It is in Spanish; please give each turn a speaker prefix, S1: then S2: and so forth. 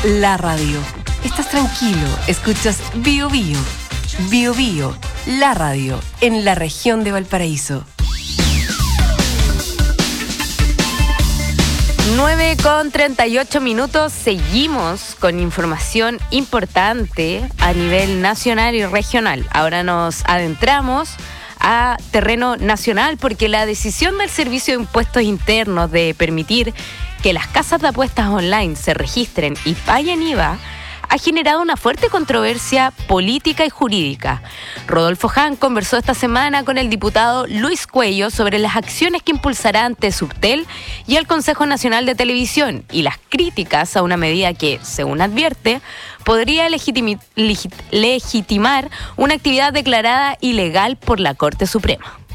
S1: la radio. Estás tranquilo, escuchas Bio Bio. Bio Bio, la radio, en la región de Valparaíso.
S2: 9:38, seguimos con información importante a nivel nacional y regional. Ahora nos adentramos a terreno nacional porque la decisión del Servicio de Impuestos Internos de permitir que las casas de apuestas online se registren y paguen IVA ha generado una fuerte controversia política y jurídica. Rodolfo Hahn conversó esta semana con el diputado Luis Cuello sobre las acciones que impulsará ante Subtel y el Consejo Nacional de Televisión y las críticas a una medida que, según advierte, podría legitimar una actividad declarada ilegal por la Corte Suprema.